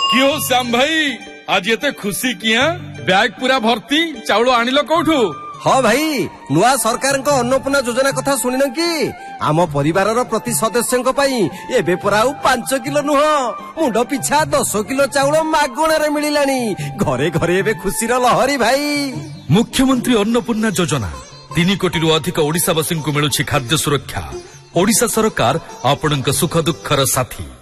क्यों श्याम भाई आज ये खुशी किया बैग पूरा भर्ती चाउल आनिल कौठू? हाँ भाई नुआ सरकार अन्नपूर्णा योजना कथा शुणिन कि आम परिवार प्रति सदस्य एबे परा 5 किलो नुह मुंड पिछा 10 किलो चाउल मागणार मिलिलानी घरे घरे एबे खुशीर लहरी भाई। मुख्यमंत्री अन्नपूर्णा योजना 3 कोटी अधिक ओडिशावासी को मिलुछि खाद्य सुरक्षा। ओडिशा सरकार आपणक सुख दुखर साथी।